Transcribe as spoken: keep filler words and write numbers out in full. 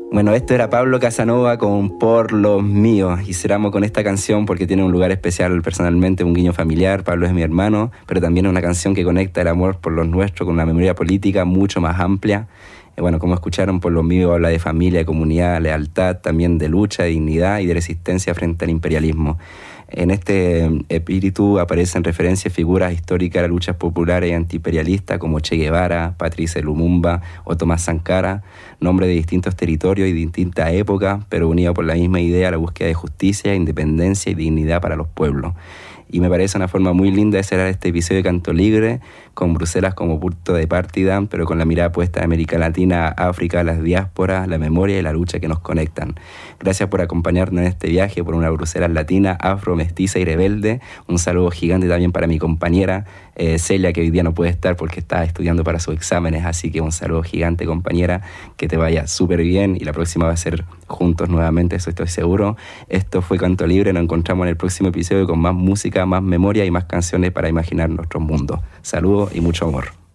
Bueno, esto era Pablo Casanova con Por los Míos, y cerramos con esta canción porque tiene un lugar especial personalmente, un guiño familiar. Pablo es mi hermano, pero también es una canción que conecta el amor por los nuestros con una memoria política mucho más amplia. Eh, bueno, como escucharon, Por los Míos habla de familia, de comunidad, lealtad, también de lucha, de dignidad y de resistencia frente al imperialismo. En este espíritu aparecen referencias a figuras históricas de las luchas populares y antiimperialistas como Che Guevara, Patrice Lumumba o Tomás Sankara, nombres de distintos territorios y distintas épocas, pero unidos por la misma idea, la búsqueda de justicia, independencia y dignidad para los pueblos. Y me parece una forma muy linda de cerrar este episodio de Canto Libre, con Bruselas como punto de partida, pero con la mirada puesta en América Latina, África, las diásporas, la memoria y la lucha que nos conectan. Gracias por acompañarnos en este viaje por una Bruselas latina, afro, mestiza y rebelde. Un saludo gigante también para mi compañera eh, Celia, que hoy día no puede estar porque está estudiando para sus exámenes, así que un saludo gigante, compañera, que te vaya súper bien, y la próxima va a ser juntos nuevamente, eso estoy seguro. Esto fue Canto Libre, nos encontramos en el próximo episodio con más música, más memoria y más canciones para imaginar nuestro mundo. Saludos y mucho amor.